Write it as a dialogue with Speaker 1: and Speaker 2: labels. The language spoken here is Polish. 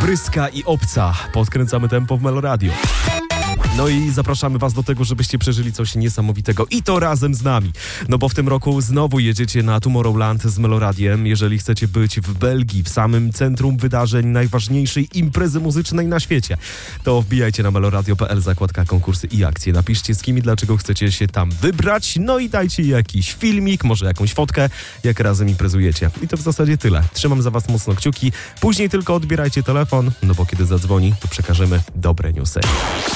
Speaker 1: Bryska i Obca. Podkręcamy tempo w Meloradio. No i zapraszamy was do tego, żebyście przeżyli coś niesamowitego i to razem z nami. No bo w tym roku znowu jedziecie na Tomorrowland z Meloradiem. Jeżeli chcecie być w Belgii, w samym centrum wydarzeń najważniejszej imprezy muzycznej na świecie, to wbijajcie na meloradio.pl, zakładka konkursy i akcje. Napiszcie, z kim i dlaczego chcecie się tam wybrać. No i dajcie jakiś filmik, może jakąś fotkę, jak razem imprezujecie. I to w zasadzie tyle. Trzymam za was mocno kciuki. Później tylko odbierajcie telefon, no bo kiedy zadzwoni, to przekażemy dobre newsy.